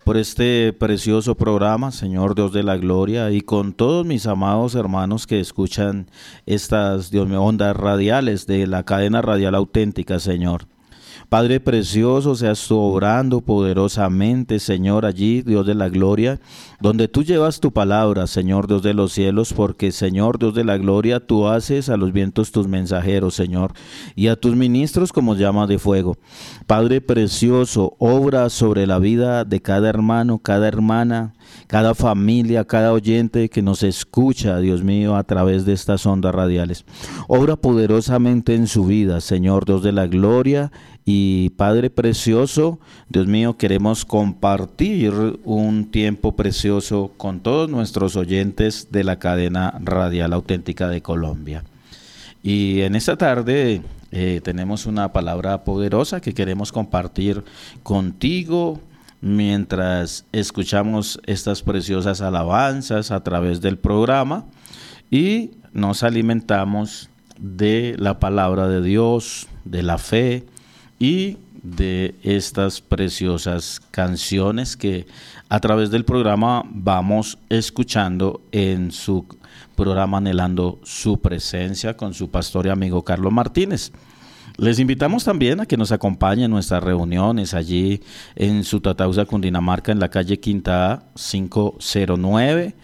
por este precioso programa, Señor Dios de la Gloria, y con todos mis amados hermanos que escuchan estas, Dios mío, ondas radiales de la cadena radial auténtica, Señor. Padre precioso, seas tú obrando poderosamente, Señor, allí, Dios de la gloria, donde tú llevas tu palabra, Señor Dios de los cielos, porque, Señor Dios de la gloria, tú haces a los vientos tus mensajeros, Señor, y a tus ministros como llama de fuego. Padre precioso, obra sobre la vida de cada hermano, cada hermana, cada familia, cada oyente que nos escucha, Dios mío, a través de estas ondas radiales. Obra poderosamente en su vida, Señor Dios de la gloria. Y Padre precioso, Dios mío, queremos compartir un tiempo precioso con todos nuestros oyentes de la cadena radial auténtica de Colombia. Y en esta tarde tenemos una palabra poderosa que queremos compartir contigo mientras escuchamos estas preciosas alabanzas a través del programa y nos alimentamos de la palabra de Dios, de la fe y de estas preciosas canciones que a través del programa vamos escuchando en su programa Anhelando su Presencia con su pastor y amigo Carlos Martínez. Les invitamos también a que nos acompañen en nuestras reuniones allí en Sutatausa, Cundinamarca, en la calle Quinta A 509.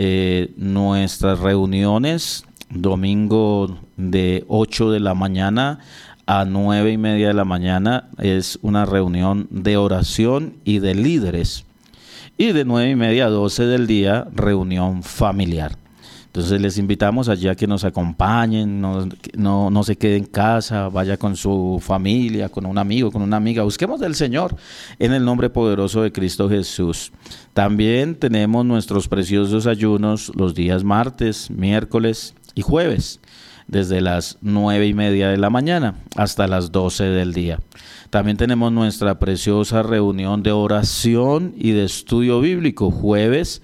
Nuestras reuniones domingo de 8 de la mañana a 9:30 de la mañana es una reunión de oración y de líderes. Y de 9:30 a 12 del día, reunión familiar. Entonces les invitamos allí a que nos acompañen, no se quede en casa, vaya con su familia, con un amigo, con una amiga. Busquemos del Señor en el nombre poderoso de Cristo Jesús. También tenemos nuestros preciosos ayunos los días martes, miércoles y jueves, desde las 9:30 de la mañana hasta las 12 del día. También tenemos nuestra preciosa reunión de oración y de estudio bíblico, jueves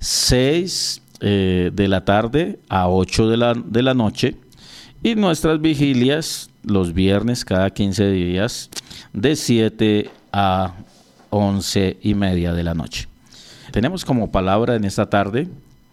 6 de la tarde a 8 de la noche, y nuestras vigilias los viernes cada 15 días de 7 a 11:30 de la noche. Tenemos como palabra en esta tarde,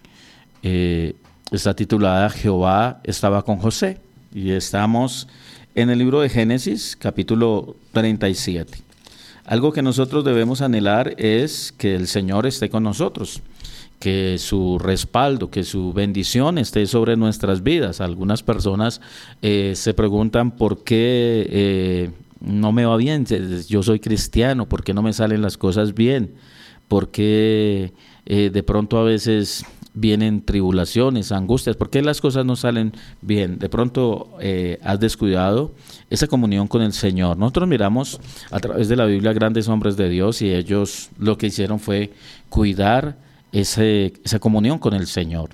está titulada Jehová estaba con José, y estamos en el libro de Génesis, capítulo 37. Algo que nosotros debemos anhelar es que el Señor esté con nosotros, que su respaldo, que su bendición esté sobre nuestras vidas. Algunas personas se preguntan por qué no me va bien, yo soy cristiano, ¿por qué no me salen las cosas bien? ¿Por qué de pronto a veces vienen tribulaciones, angustias? ¿Por qué las cosas no salen bien? De pronto has descuidado esa comunión con el Señor. Nosotros miramos a través de la Biblia grandes hombres de Dios y ellos lo que hicieron fue cuidar esa comunión con el Señor.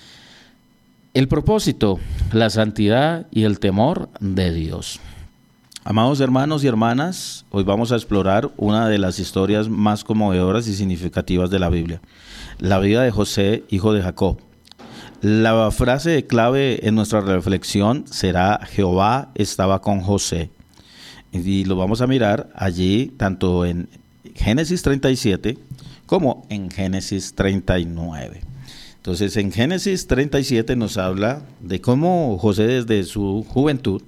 El propósito, la santidad y el temor de Dios. Amados hermanos y hermanas, hoy vamos a explorar una de las historias más conmovedoras y significativas de la Biblia, la vida de José, hijo de Jacob. La frase clave en nuestra reflexión será: Jehová estaba con José. Y lo vamos a mirar allí tanto en Génesis 37 como en Génesis 39. Entonces, en Génesis 37 nos habla de cómo José desde su juventud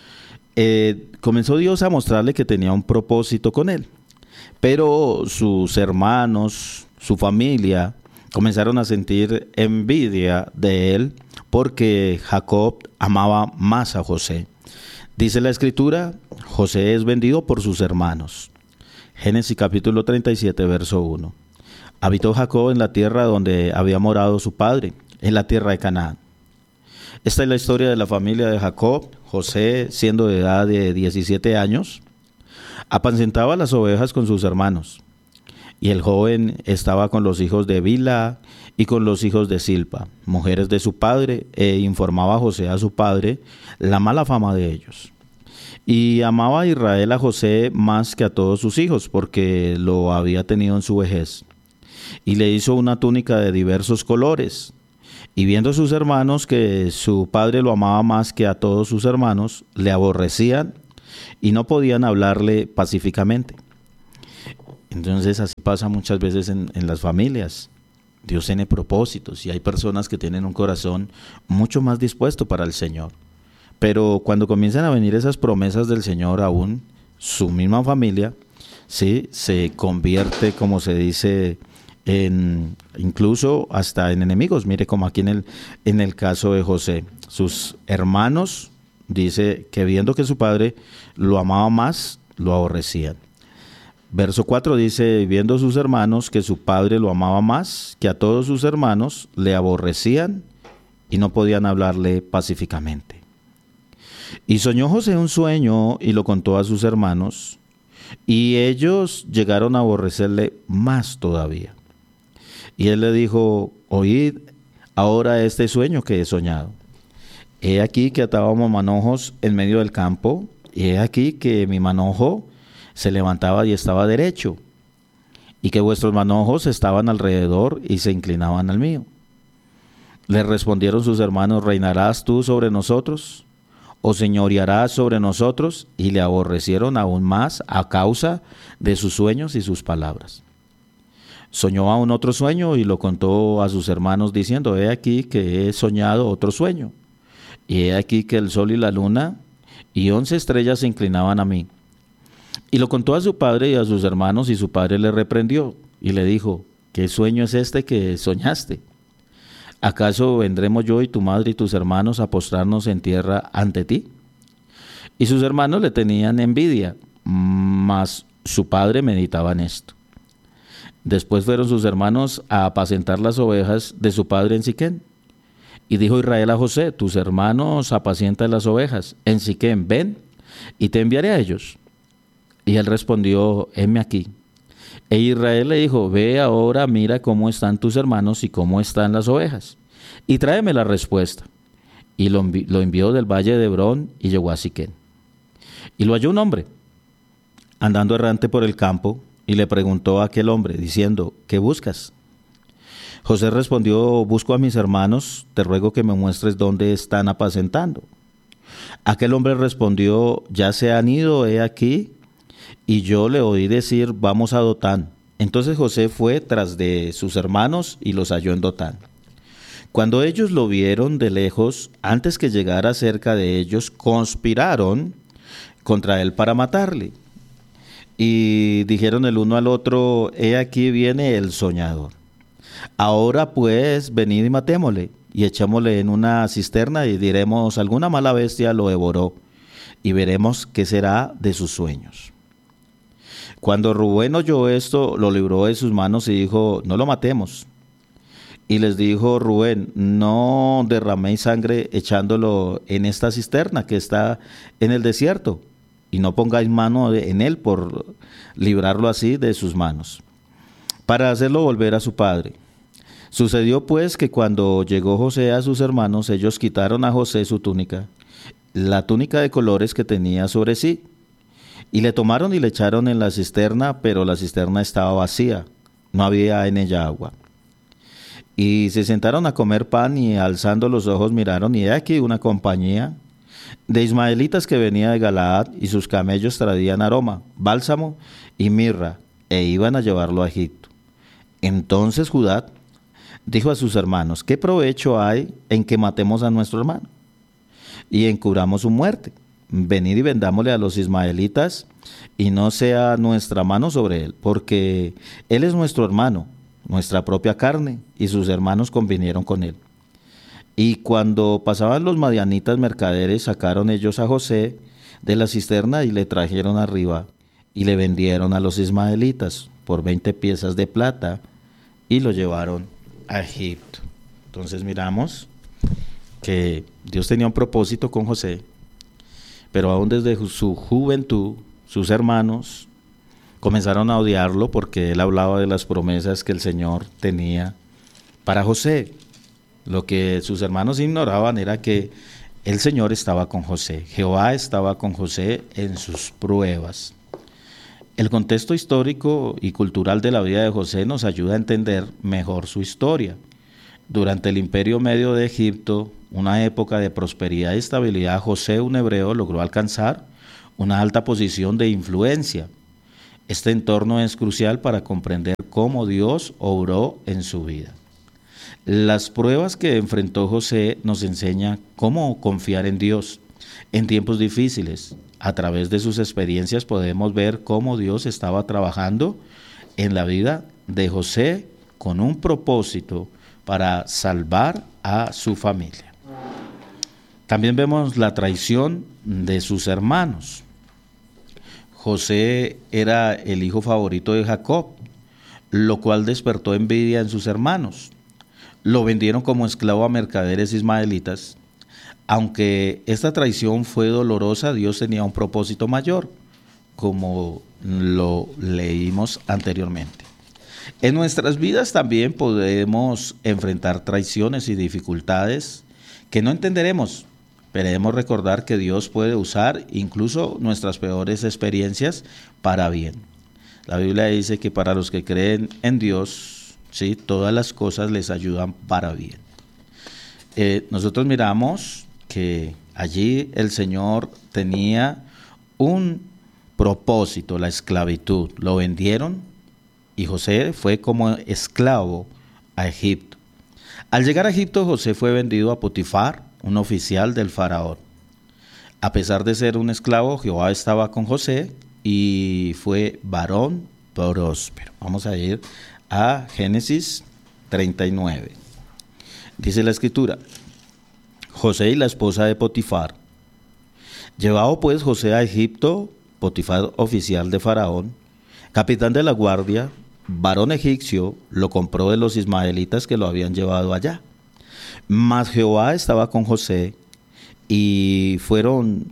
comenzó Dios a mostrarle que tenía un propósito con él. Pero sus hermanos, su familia, comenzaron a sentir envidia de él porque Jacob amaba más a José. Dice la Escritura, José es vendido por sus hermanos. Génesis capítulo 37, verso 1. Habitó Jacob en la tierra donde había morado su padre, en la tierra de Canaán. Esta es la historia de la familia de Jacob. José, siendo de edad de 17 años, apacentaba las ovejas con sus hermanos. Y el joven estaba con los hijos de Bilha y con los hijos de Silpa, mujeres de su padre, e informaba a José a su padre la mala fama de ellos. Y amaba a Israel a José más que a todos sus hijos, porque lo había tenido en su vejez. Y le hizo una túnica de diversos colores. Y viendo sus hermanos que su padre lo amaba más que a todos sus hermanos, le aborrecían y no podían hablarle pacíficamente. Entonces así pasa muchas veces en las familias. Dios tiene propósitos y hay personas que tienen un corazón mucho más dispuesto para el Señor. Pero cuando comienzan a venir esas promesas del Señor, aún su misma familia, sí, se convierte, como se dice, en incluso hasta en enemigos. Mire, como aquí en el caso de José, sus hermanos, dice que viendo que su padre lo amaba más, lo aborrecían. Verso 4 dice, viendo sus hermanos que su padre lo amaba más, que a todos sus hermanos le aborrecían y no podían hablarle pacíficamente. Y soñó José un sueño y lo contó a sus hermanos, y ellos llegaron a aborrecerle más todavía. Y él le dijo, oíd ahora este sueño que he soñado. He aquí que atábamos manojos en medio del campo, y he aquí que mi manojo se levantaba y estaba derecho, y que vuestros manojos estaban alrededor y se inclinaban al mío. Le respondieron sus hermanos, ¿reinarás tú sobre nosotros? ¿O señorearás sobre nosotros? Y le aborrecieron aún más a causa de sus sueños y sus palabras. Soñó aún otro sueño y lo contó a sus hermanos diciendo, he aquí que he soñado otro sueño, y he aquí que el sol y la luna y 11 estrellas se inclinaban a mí. Y lo contó a su padre y a sus hermanos, y su padre le reprendió y le dijo, ¿qué sueño es este que soñaste? ¿Acaso vendremos yo y tu madre y tus hermanos a postrarnos en tierra ante ti? Y sus hermanos le tenían envidia, mas su padre meditaba en esto. Después fueron sus hermanos a apacentar las ovejas de su padre en Siquem. Y dijo Israel a José, tus hermanos apacientan las ovejas en Siquem, ven, y te enviaré a ellos. Y él respondió, heme aquí. E Israel le dijo, ve ahora, mira cómo están tus hermanos y cómo están las ovejas, y tráeme la respuesta. Y lo envió del valle de Hebrón y llegó a Siquem. Y lo halló un hombre, andando errante por el campo, y le preguntó a aquel hombre, diciendo, ¿qué buscas? José respondió, busco a mis hermanos, te ruego que me muestres dónde están apacentando. Aquel hombre respondió, ya se han ido, he aquí, y yo le oí decir, vamos a Dotán. Entonces José fue tras de sus hermanos y los halló en Dotán. Cuando ellos lo vieron de lejos, antes que llegara cerca de ellos, conspiraron contra él para matarle. Y dijeron el uno al otro, he aquí viene el soñador. Ahora pues, venid y matémosle, y echémosle en una cisterna, y diremos, alguna mala bestia lo devoró, y veremos qué será de sus sueños. Cuando Rubén oyó esto, lo libró de sus manos y dijo, no lo matemos. Y les dijo Rubén, no derraméis sangre echándolo en esta cisterna que está en el desierto, y no pongáis mano en él por librarlo así de sus manos, para hacerlo volver a su padre. Sucedió pues que cuando llegó José a sus hermanos, ellos quitaron a José su túnica, la túnica de colores que tenía sobre sí, y le tomaron y le echaron en la cisterna, pero la cisterna estaba vacía, no había en ella agua. Y se sentaron a comer pan, y alzando los ojos miraron, y he aquí una compañía de ismaelitas que venía de Galaad, y sus camellos traían aroma, bálsamo y mirra, e iban a llevarlo a Egipto. Entonces Judá dijo a sus hermanos, ¿qué provecho hay en que matemos a nuestro hermano y encubramos su muerte? Venid y vendámosle a los ismaelitas, y no sea nuestra mano sobre él, porque él es nuestro hermano, nuestra propia carne, y sus hermanos convinieron con él. Y cuando pasaban los madianitas mercaderes, sacaron ellos a José de la cisterna y le trajeron arriba, y le vendieron a los ismaelitas por 20 piezas de plata, y lo llevaron a Egipto. Entonces miramos que Dios tenía un propósito con José, pero aún desde su juventud, sus hermanos comenzaron a odiarlo porque él hablaba de las promesas que el Señor tenía para José. Lo que sus hermanos ignoraban era que el Señor estaba con José, Jehová estaba con José en sus pruebas. El contexto histórico y cultural de la vida de José nos ayuda a entender mejor su historia. Durante el Imperio Medio de Egipto, una época de prosperidad y estabilidad, José, un hebreo, logró alcanzar una alta posición de influencia. Este entorno es crucial para comprender cómo Dios obró en su vida. Las pruebas que enfrentó José nos enseñan cómo confiar en Dios en tiempos difíciles. A través de sus experiencias podemos ver cómo Dios estaba trabajando en la vida de José con un propósito para salvar a su familia. También vemos la traición de sus hermanos. José era el hijo favorito de Jacob, lo cual despertó envidia en sus hermanos. Lo vendieron como esclavo a mercaderes ismaelitas. Aunque esta traición fue dolorosa, Dios tenía un propósito mayor, como lo leímos anteriormente. En nuestras vidas también podemos enfrentar traiciones y dificultades que no entenderemos, pero debemos recordar que Dios puede usar incluso nuestras peores experiencias para bien. La Biblia dice que para los que creen en Dios, ¿sí?, todas las cosas les ayudan para bien. Nosotros miramos que allí el Señor tenía un propósito, la esclavitud. Lo vendieron y José fue como esclavo a Egipto. Al llegar a Egipto, José fue vendido a Potifar, un oficial del faraón. A pesar de ser un esclavo, Jehová estaba con José y fue varón próspero. Vamos a ir a Génesis 39. Dice la escritura: José y la esposa de Potifar. Llevado pues José a Egipto, Potifar, oficial de Faraón, capitán de la guardia, varón egipcio, lo compró de los ismaelitas que lo habían llevado allá. Mas Jehová estaba con José y fue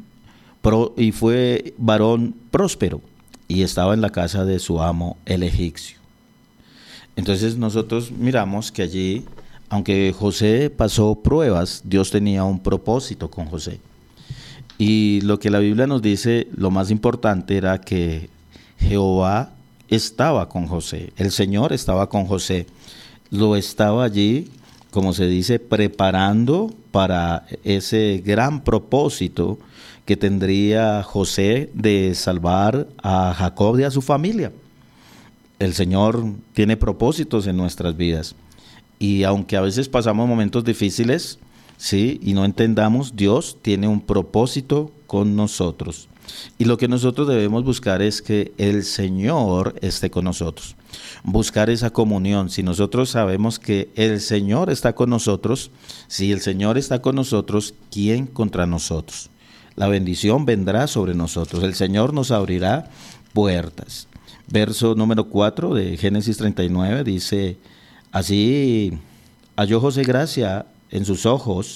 varón próspero y estaba en la casa de su amo el egipcio. Entonces nosotros miramos que allí, aunque José pasó pruebas, Dios tenía un propósito con José. Y lo que la Biblia nos dice, lo más importante era que Jehová estaba con José, el Señor estaba con José, lo estaba allí, como se dice, preparando para ese gran propósito que tendría José de salvar a Jacob y a su familia. El Señor tiene propósitos en nuestras vidas. Y aunque a veces pasamos momentos difíciles, sí, y no entendamos, Dios tiene un propósito con nosotros. Y lo que nosotros debemos buscar es que el Señor esté con nosotros. Buscar esa comunión. Si nosotros sabemos que el Señor está con nosotros, si el Señor está con nosotros, ¿quién contra nosotros? La bendición vendrá sobre nosotros. El Señor nos abrirá puertas. Verso número 4 de Génesis 39 dice: así halló José gracia en sus ojos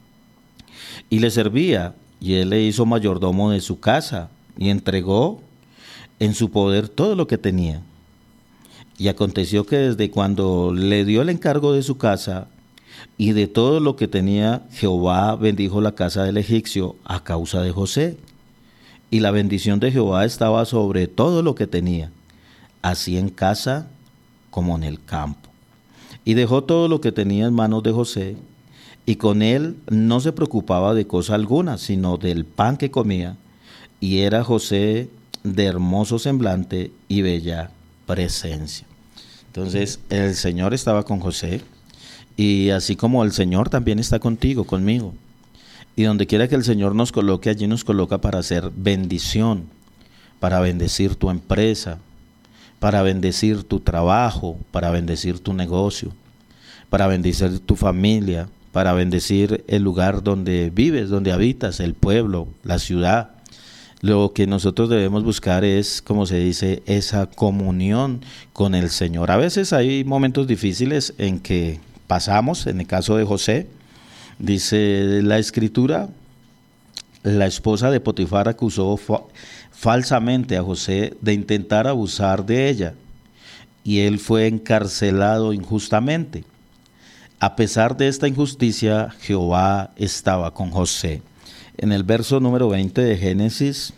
y le servía, y él le hizo mayordomo de su casa y entregó en su poder todo lo que tenía. Y aconteció que desde cuando le dio el encargo de su casa y de todo lo que tenía, Jehová bendijo la casa del egipcio a causa de José. Y la bendición de Jehová estaba sobre todo lo que tenía, así en casa como en el campo. Y dejó todo lo que tenía en manos de José, y con él no se preocupaba de cosa alguna, sino del pan que comía. Y era José de hermoso semblante y bella presencia. Entonces, el Señor estaba con José, y así como el Señor también está contigo, conmigo. Y donde quiera que el Señor nos coloque, allí nos coloca para hacer bendición, para bendecir tu empresa, para bendecir tu trabajo, para bendecir tu negocio, para bendecir tu familia, para bendecir el lugar donde vives, donde habitas, el pueblo, la ciudad. Lo que nosotros debemos buscar es, como se dice, esa comunión con el Señor. A veces hay momentos difíciles en que pasamos, en el caso de José, dice la Escritura, la esposa de Potifar acusó falsamente a José de intentar abusar de ella, y él fue encarcelado injustamente. A pesar de esta injusticia, Jehová estaba con José. En el verso número 20 de Génesis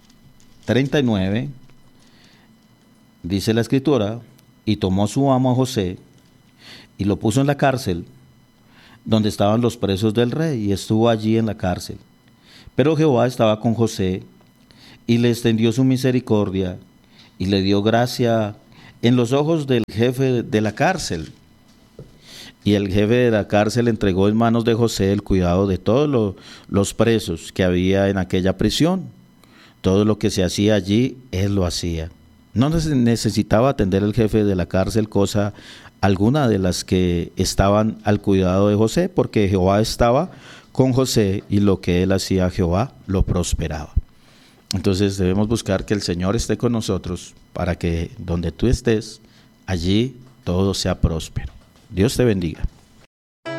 39, dice la Escritura: y tomó su amo a José y lo puso en la cárcel donde estaban los presos del rey, y estuvo allí en la cárcel. Pero Jehová estaba con José y le extendió su misericordia y le dio gracia en los ojos del jefe de la cárcel. Y el jefe de la cárcel entregó en manos de José el cuidado de todos los presos que había en aquella prisión. Todo lo que se hacía allí, él lo hacía. No necesitaba atender el jefe de la cárcel cosa alguna de las que estaban al cuidado de José, porque Jehová estaba con José y lo que él hacía, Jehová lo prosperaba. Entonces debemos buscar que el Señor esté con nosotros para que donde tú estés, allí todo sea próspero. Dios te bendiga.